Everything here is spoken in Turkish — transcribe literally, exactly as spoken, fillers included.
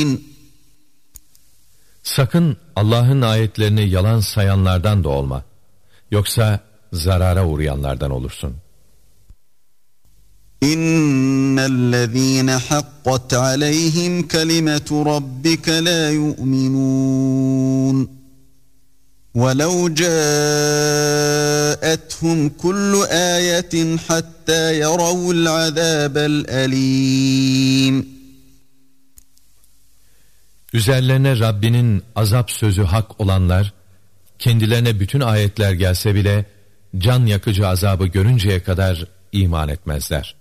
Sakın Allah'ın ayetlerini yalan sayanlardan da olma. Yoksa zarara uğrayanlardan olursun. İnnellezîne hakkat aleyhim kelimetu rabbike la yu'minûn. وَلَوْ جَاءَتْهُمْ كُلُّ آيَةٍ حَتَّى يَرَوُا الْعَذَابَ الْأَلِيمَ. Üzerlerine Rabbinin azap sözü hak olanlar, kendilerine bütün ayetler gelse bile, can yakıcı azabı görünceye kadar iman etmezler.